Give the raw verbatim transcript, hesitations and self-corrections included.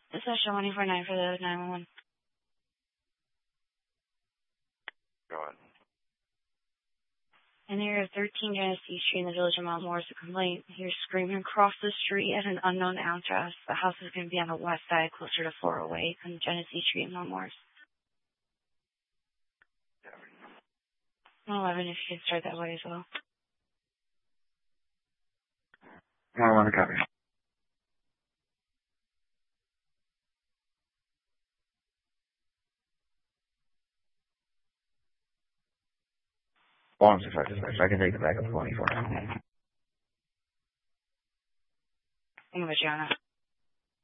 This is show one four nine for the nine one one. Go ahead. In the area of thirteen Genesee Street in the village of Mount Morris, a complaint. You're screaming across the street at an unknown address. The house is going to be on the west side, closer to four oh eight on Genesee Street in Mount Morris. eleven, if you could start that way as well. one eleven, copy. One six five six. I can take the back of twenty-four. I'm going to put you on that.